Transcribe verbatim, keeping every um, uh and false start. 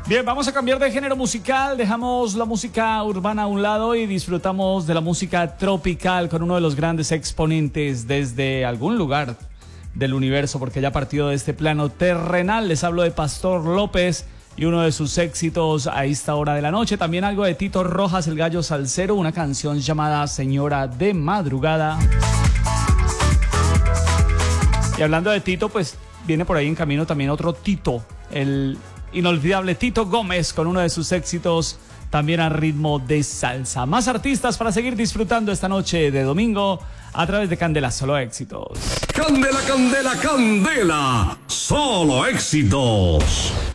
Bien, vamos a cambiar de género musical, dejamos la música urbana a un lado y disfrutamos de la música tropical con uno de los grandes exponentes desde algún lugar del universo, porque ya partido de este plano terrenal. Les hablo de Pastor López y uno de sus éxitos a esta hora de la noche. También algo de Tito Rojas, el gallo salsero, una canción llamada Señora de Madrugada. Y hablando de Tito, pues viene por ahí en camino también otro Tito, el inolvidable Tito Gómez, con uno de sus éxitos también a ritmo de salsa. Más artistas para seguir disfrutando esta noche de domingo a través de Candela, solo éxitos. Candela, Candela, Candela, solo éxitos.